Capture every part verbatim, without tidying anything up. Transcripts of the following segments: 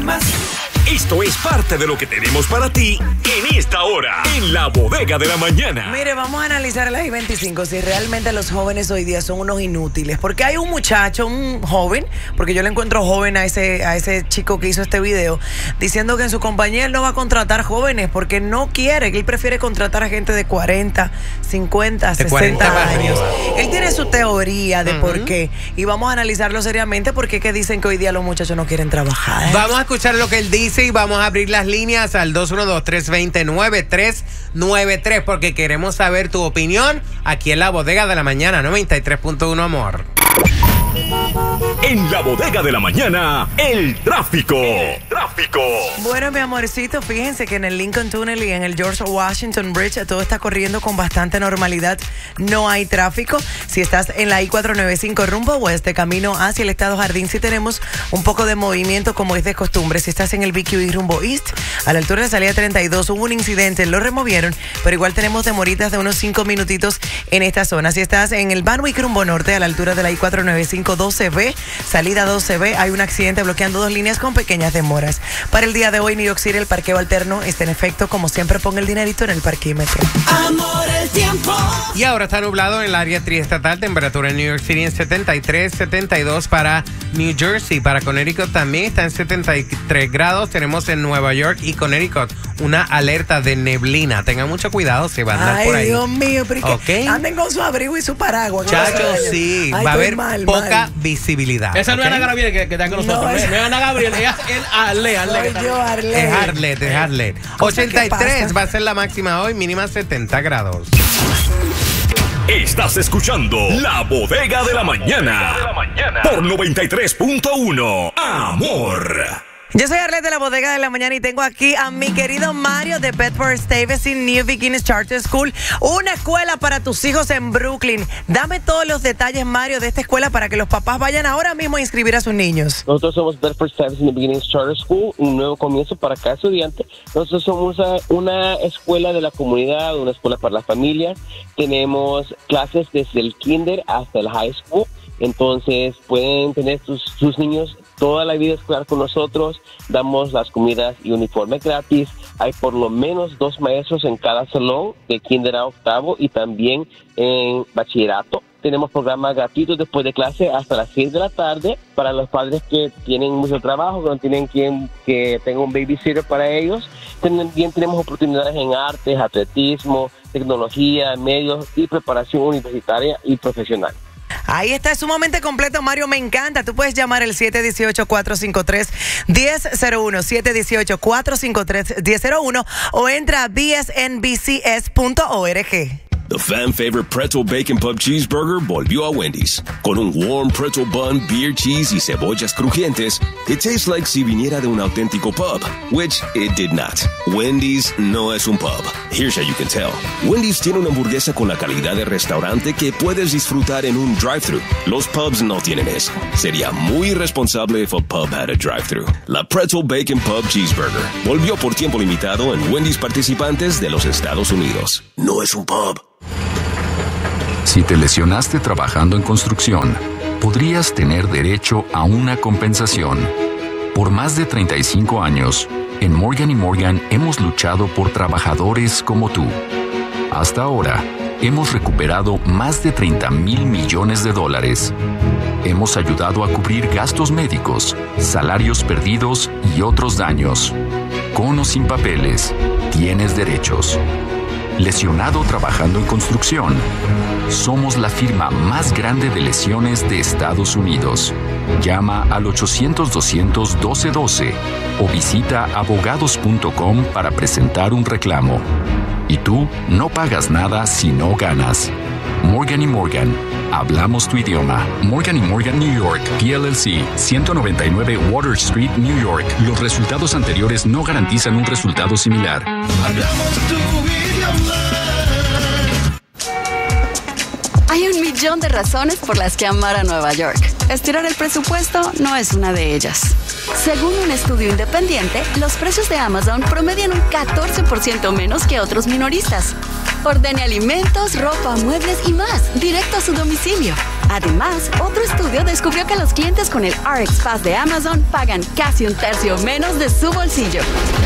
más. Esto es parte de lo que tenemos para ti en esta hora, en la bodega de la mañana. Mire, vamos a analizar el I veinticinco, si realmente los jóvenes hoy día son unos inútiles. Porque hay un muchacho, un joven, porque yo le encuentro joven a ese, a ese chico que hizo este video, diciendo que en su compañía él no va a contratar jóvenes porque no quiere, que él prefiere contratar a gente de cuarenta, cincuenta, sesenta años. Él tiene su teoría de uh-huh. por qué. Y vamos a analizarlo seriamente porque ¿qué dicen que hoy día los muchachos no quieren trabajar? Vamos a escuchar lo que él dice. Y vamos a abrir las líneas al dos uno dos, tres dos cero, nueve tres nueve tres porque queremos saber tu opinión aquí en la bodega de la mañana noventa y tres punto uno, amor. En la bodega de la mañana, el tráfico. El tráfico. Bueno, mi amorcito, fíjense que en el Lincoln Tunnel y en el George Washington Bridge todo está corriendo con bastante normalidad. No hay tráfico. Si estás en la I cuatrocientos noventa y cinco rumbo oeste, camino hacia el Estado Jardín, sí tenemos un poco de movimiento como es de costumbre. Si estás en el B Q E rumbo east, a la altura de salida treinta y dos, hubo un incidente, lo removieron, pero igual tenemos demoritas de unos cinco minutitos en esta zona. Si estás en el Van Wyck rumbo norte, a la altura de la I cuatrocientos noventa y cinco doce B, salida doce B, hay un accidente bloqueando dos líneas con pequeñas demoras. Para el día de hoy, New York City, el parqueo alterno está en efecto. Como siempre, ponga el dinerito en el parquímetro. Amor, el tiempo. Y ahora está nublado en el área triestatal, temperatura en New York City en setenta y tres, setenta y dos para New Jersey. Para Connecticut también está en setenta y tres grados. Tenemos en Nueva York y Connecticut una alerta de neblina. Tengan mucho cuidado, se va a andar Ay, por ahí. Dios mío, pero okay. anden con su abrigo y su paraguas. Chacho, sí, Ay, va a haber mal, poca mal. visibilidad. Esa no ¿okay? es Ana Gabriel que, que está con nosotros. No, No, es... no es Ana Gabriel, es el Arle, Arle. Soy yo, Arle. Es Harlet, es Harlet. ochenta y tres va a ser la máxima hoy, mínima setenta grados. Estás escuchando La Bodega de la Mañana, de la mañana. Por noventa y tres punto uno. Amor. Yo soy Arlette de la Bodega de la Mañana y tengo aquí a mi querido Mario de Bedford Stuyvesant New Beginnings Charter School, una escuela para tus hijos en Brooklyn. Dame todos los detalles, Mario, de esta escuela para que los papás vayan ahora mismo a inscribir a sus niños. Nosotros somos Bedford Stuyvesant New Beginnings Charter School, un nuevo comienzo para cada estudiante. Nosotros somos una escuela de la comunidad, una escuela para las familias. Tenemos clases desde el kinder hasta el high school. Entonces pueden tener sus, sus niños toda la vida escolar con nosotros. Damos las comidas y uniformes gratis. Hay por lo menos dos maestros en cada salón, de kinder a octavo y también en bachillerato. Tenemos programas gratuitos después de clase hasta las seis de la tarde para los padres que tienen mucho trabajo, que no tienen quien que tenga un babysitter para ellos. También tenemos oportunidades en artes, atletismo, tecnología, medios y preparación universitaria y profesional. Ahí está, es sumamente completo, Mario, me encanta. Tú puedes llamar el siete uno ocho, cuatro cinco tres, uno cero cero uno, siete uno ocho, cuatro cinco tres, uno cero cero uno o entra a b s n b c s punto org. The fan favorite Pretzel Bacon Pub Cheeseburger volvió a Wendy's. Con un warm pretzel bun, beer cheese y cebollas crujientes, it tastes like si viniera de un auténtico pub, which it did not. Wendy's no es un pub. Here's how you can tell. Wendy's tiene una hamburguesa con la calidad de restaurante que puedes disfrutar en un drive-thru. Los pubs no tienen eso. Sería muy irresponsable if a pub had a drive-thru. La Pretzel Bacon Pub Cheeseburger volvió por tiempo limitado en Wendy's participantes de los Estados Unidos. No es un pub. Si te lesionaste trabajando en construcción, podrías tener derecho a una compensación. Por más de treinta y cinco años, en Morgan y Morgan hemos luchado por trabajadores como tú. Hasta ahora, hemos recuperado más de treinta mil millones de dólares. Hemos ayudado a cubrir gastos médicos, salarios perdidos y otros daños. Con o sin papeles, tienes derechos. Lesionado trabajando en construcción. Somos la firma más grande de lesiones de Estados Unidos. Llama al ochocientos, doscientos, doce doce o visita abogados punto com para presentar un reclamo. Y tú no pagas nada si no ganas. Morgan y Morgan. Hablamos tu idioma. Morgan y Morgan New York, P L L C, ciento noventa y nueve Water Street, New York. Los resultados anteriores no garantizan un resultado similar. Hablamos tu idioma. Hay un millón de razones por las que amar a Nueva York. Estirar el presupuesto no es una de ellas. Según un estudio independiente, los precios de Amazon promedian un catorce por ciento menos que otros minoristas. Ordene alimentos, ropa, muebles y más, directo a su domicilio. Además, otro estudio descubrió que los clientes con el R X Pass de Amazon pagan casi un tercio menos de su bolsillo.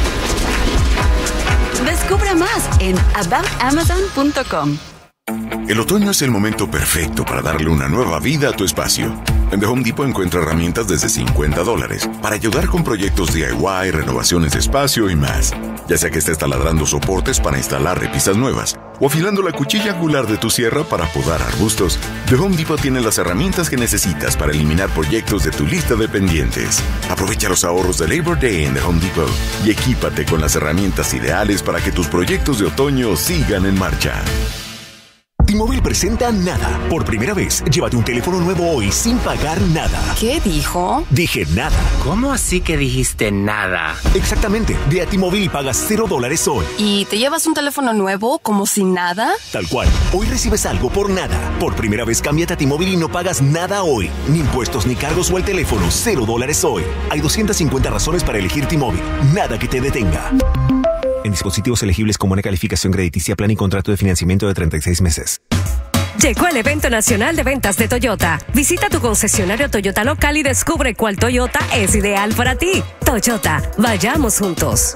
Descubra más en about amazon punto com. El otoño es el momento perfecto para darle una nueva vida a tu espacio. En The Home Depot encuentra herramientas desde cincuenta dólares para ayudar con proyectos D I Y, renovaciones de espacio y más. Ya sea que estés taladrando soportes para instalar repisas nuevas o afilando la cuchilla angular de tu sierra para podar arbustos, The Home Depot tiene las herramientas que necesitas para eliminar proyectos de tu lista de pendientes. Aprovecha los ahorros de Labor Day en The Home Depot y equípate con las herramientas ideales para que tus proyectos de otoño sigan en marcha. T-Mobile presenta Nada. Por primera vez, llévate un teléfono nuevo hoy sin pagar nada. ¿Qué dijo? Dije nada. ¿Cómo así que dijiste nada? Exactamente. Ve a T-Mobile y pagas cero dólares hoy. ¿Y te llevas un teléfono nuevo como sin nada? Tal cual. Hoy recibes algo por nada. Por primera vez, cámbiate a T-Mobile y no pagas nada hoy. Ni impuestos, ni cargos o el teléfono. Cero dólares hoy. Hay doscientas cincuenta razones para elegir T-Mobile. Nada que te detenga. En dispositivos elegibles con buena calificación crediticia, plan y contrato de financiamiento de treinta y seis meses. Llegó el evento nacional de ventas de Toyota. Visita tu concesionario Toyota local y descubre cuál Toyota es ideal para ti. Toyota, vayamos juntos.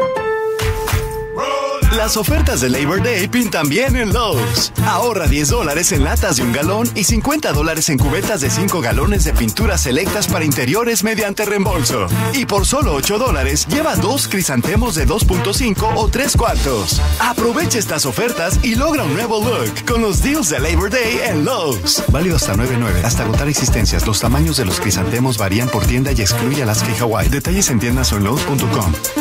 Las ofertas de Labor Day pintan bien en Lowe's. Ahorra diez dólares en latas de un galón y cincuenta dólares en cubetas de cinco galones de pinturas selectas para interiores mediante reembolso. Y por solo ocho dólares, lleva dos crisantemos de dos punto cinco o tres cuartos. Aprovecha estas ofertas y logra un nuevo look con los deals de Labor Day en Lowe's. Válido hasta nueve nueve. Hasta agotar existencias. Los tamaños de los crisantemos varían por tienda y excluye Alaska y Hawái. Detalles en tiendas o en Lowe's punto com.